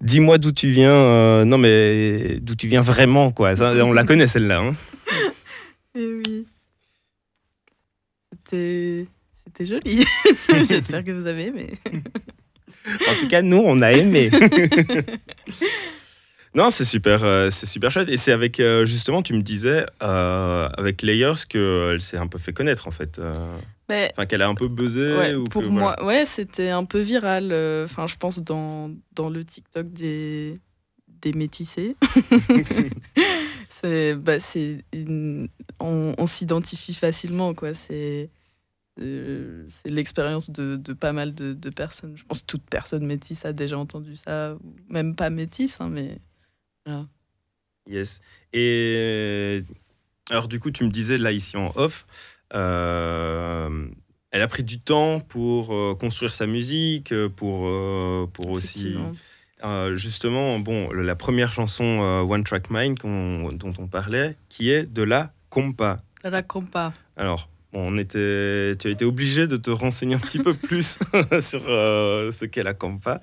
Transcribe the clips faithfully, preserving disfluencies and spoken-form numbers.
Dis-moi d'où tu viens. euh, non, mais d'où tu viens vraiment, quoi. Ça, on la connaît, celle-là. Hein. Eh oui. C'était, c'était joli. J'espère que vous avez aimé. En tout cas, nous, on a aimé. Non, c'est super, euh, c'est super chouette. Et c'est avec, euh, justement, tu me disais, euh, avec Layers, qu'elle s'est un peu fait connaître, en fait. euh. Mais Enfin, qu'elle a un peu buzzé. ouais, ou pour que, moi, voilà. ouais, c'était un peu viral. euh, Enfin, je pense dans, dans le TikTok des, des métissés. c'est, bah, c'est une- on, on s'identifie facilement, quoi. C'est, euh, c'est l'expérience de, de pas mal de, de personnes. Je pense que toute personne métisse a déjà entendu ça, ou même pas métisse, hein, mais voilà. Yes. Et alors, du coup, tu me disais, là, ici en off, euh, elle a pris du temps pour euh, construire sa musique, euh, pour, euh, pour aussi. Effectivement. Euh, justement, bon, la première chanson euh, One Track Mind qu'on- dont on parlait, qui est de la compa. À la compa. Alors, bon, on était, tu as été obligé de te renseigner un petit peu plus sur euh, ce qu'est la compa.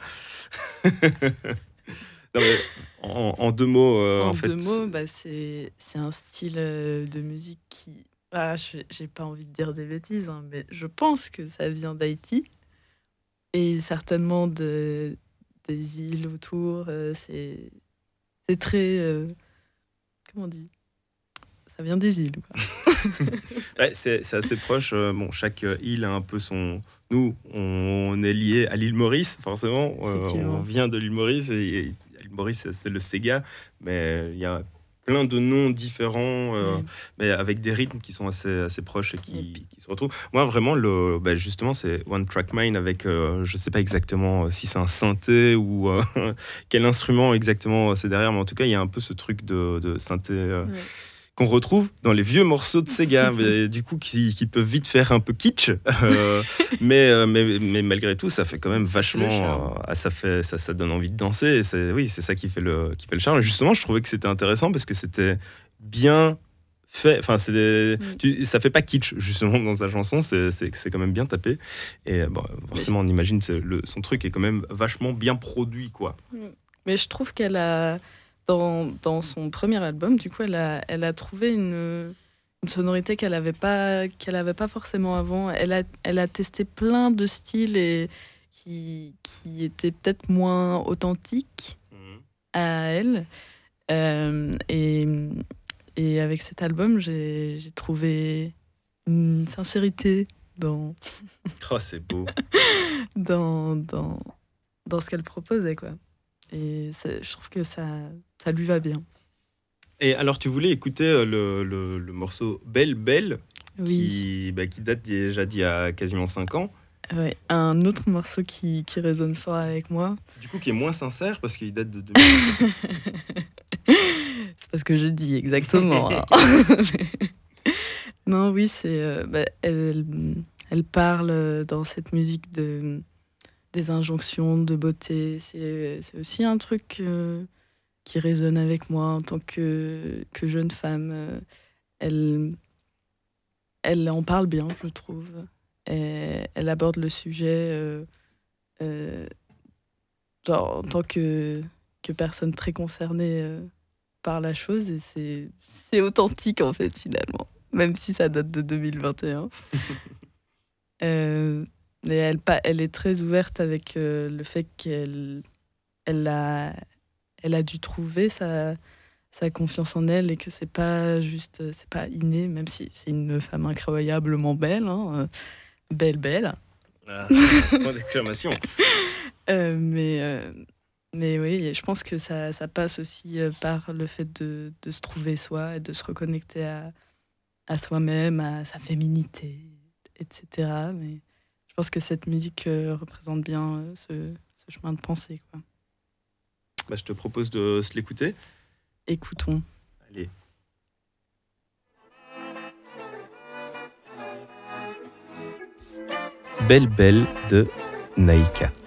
Non, mais en, en deux mots, euh, En, en fait. deux mots, bah, c'est, c'est un style euh, de musique qui... Ah, je- j'ai pas envie de dire des bêtises, hein, mais je pense que ça vient d'Haïti et certainement de, des îles autour. euh, c'est, c'est très... euh, comment on dit? Ça vient des îles, quoi. Ouais, c'est, c'est assez proche. euh, bon, chaque euh, île a un peu son. Nous, on est lié à l'île Maurice, forcément. euh, on Effectivement. vient de l'île Maurice et, et l'île Maurice, c'est- c'est le Sega, mais il y a plein de noms différents, euh, Ouais. mais avec des rythmes qui sont assez, assez proches et Et qui, puis- qui se retrouvent. Moi, vraiment, le, bah, justement, c'est One Track Mind avec, euh, je sais pas exactement euh, si c'est un synthé ou euh, quel instrument exactement c'est derrière, mais en tout cas, il y a un peu ce truc de, de synthé. euh, Ouais. qu'on retrouve dans les vieux morceaux de Sega, mais du coup qui, qui peuvent vite faire un peu kitsch, euh, mais, euh, mais, mais malgré tout ça fait quand même Ça fait le vachement, charme. euh, ah, ça fait ça, ça donne envie de danser. Et c'est, oui, c'est ça qui fait le qui fait le charme. Et justement, je trouvais que c'était intéressant parce que c'était bien fait. Enfin, c'est des- Mm. tu, ça fait pas kitsch justement dans sa chanson. C'est, c'est, c'est quand même bien tapé. Et bon, forcément, on imagine c'est le, son truc est quand même vachement bien produit, quoi. Mais je trouve qu'elle a, dans, dans son premier album, du coup, elle a, elle a trouvé une, une sonorité qu'elle n'avait pas, qu'elle avait pas forcément avant. Elle a, elle a testé plein de styles et qui, qui étaient peut-être moins authentiques à elle. Euh, et, et avec cet album, j'ai, j'ai trouvé une sincérité dans, Oh, c'est beau. dans, dans, dans ce qu'elle proposait, quoi. Et c'est- je trouve que ça, ça lui va bien. Et alors, tu voulais écouter euh, le, le, le morceau Belle Belle, Oui, qui, bah, qui date déjà d'il y a quasiment cinq ans. ouais. Un autre morceau qui, qui résonne fort avec moi. Du coup, qui est moins sincère parce qu'il date de deux mille. C'est parce que j'ai dit exactement. hein. Non, oui, c'est. euh, bah, elle, elle parle dans cette musique de, des injonctions de beauté. C'est, c'est aussi un truc euh, qui résonne avec moi en tant que, que jeune femme. Euh, Elle, elle en parle bien, je trouve. Et elle aborde le sujet euh, euh, genre, en tant que, que personne très concernée euh, par la chose. Et c'est, c'est authentique, en fait, finalement. Même si ça date de deux mille vingt et un. euh, mais elle, pa- elle est très ouverte avec euh, le fait qu'elle elle a, elle a dû trouver sa, sa confiance en elle et que c'est pas juste, c'est pas inné, même si c'est une femme incroyablement belle, hein, euh, belle, belle. Ah, point d'exclamation. Euh, mais, euh, mais oui, je pense que ça, ça passe aussi euh, par le fait de, de se trouver soi et de se reconnecter à, à soi-même, à sa féminité, et cetera. Mais je pense que cette musique euh, représente bien euh, ce, ce chemin de pensée, quoi. Bah, je te propose de se l'écouter. Écoutons. Allez. Belle Belle de Naïka.